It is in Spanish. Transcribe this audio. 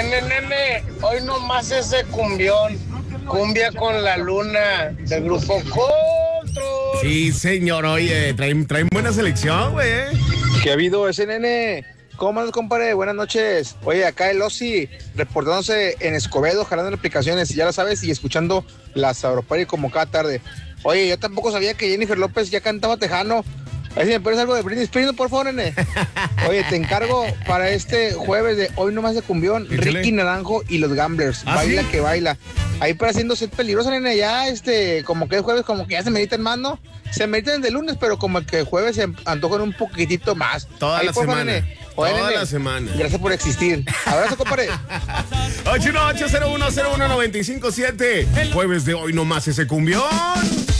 Nene, hoy nomás ese cumbión. Cumbia con la luna del grupo Control. Sí, señor, oye, traen buena selección, güey. ¿Qué ha habido ese nene? ¿Cómo andas, compadre? Buenas noches. Oye, acá el Osi, reportándose en Escobedo, jalando aplicaciones, ya lo sabes, y escuchando las Agroparty como cada tarde. Oye, yo tampoco sabía que Jennifer López ya cantaba tejano. A ver si me pones algo de Britney Spears, por favor, nene. Oye, te encargo para este jueves de Hoy Nomás de Cumbión, Échale. Ricky Naranjo y los Gamblers. ¿Ah, Baila sí? que baila. Ahí para haciendo set peligroso, nene, ya como que el jueves como que ya se meditan más, ¿no? Se meditan de lunes, pero como que el jueves se antojan un poquitito más. Toda Ahí, la por favor, semana. nene. Oye, Toda nene, la semana. Gracias por existir. Abrazo, compadre. 818-01-01-957. Jueves de Hoy Nomás ese cumbión.